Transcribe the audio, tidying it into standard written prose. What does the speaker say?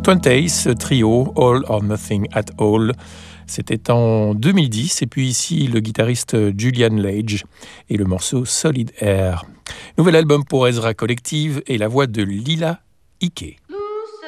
Twenties trio All or Nothing at All. C'était en 2010 et puis ici le guitariste Julian Lage et le morceau Solid Air. Nouvel album pour Ezra Collective et la voix de Lila Ike.